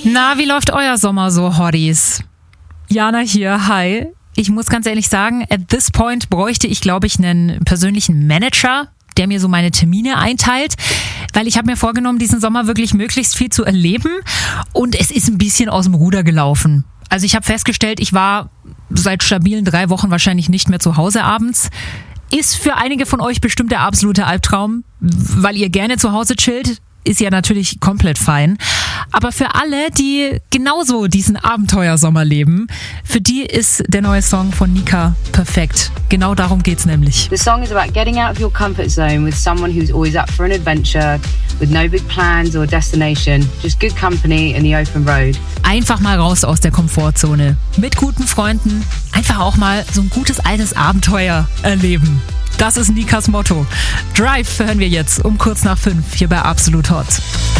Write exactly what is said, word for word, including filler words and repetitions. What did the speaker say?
Na, wie läuft euer Sommer so, Hotties? Jana hier, hi. Ich muss ganz ehrlich sagen, at this point bräuchte ich, glaube ich, einen persönlichen Manager, der mir so meine Termine einteilt, weil ich habe mir vorgenommen, diesen Sommer wirklich möglichst viel zu erleben und es ist ein bisschen aus dem Ruder gelaufen. Also ich habe festgestellt, ich war seit stabilen drei Wochen wahrscheinlich nicht mehr zu Hause abends. Ist für einige von euch bestimmt der absolute Albtraum, weil ihr gerne zu Hause chillt. Ist ja natürlich komplett fein. Aber für alle, die genauso diesen Abenteuersommer leben, für die ist der neue Song von Nika perfekt. Genau darum geht's nämlich. The song is about getting out of your comfort zone with someone who's always up for an adventure, with no big plans or destination, just good company in the open road. Einfach mal raus aus der Komfortzone. Mit guten Freunden. Einfach auch mal so ein gutes altes Abenteuer erleben. Das ist Nikas Motto. Drive hören wir jetzt um kurz nach fünf hier bei Absolut Hot.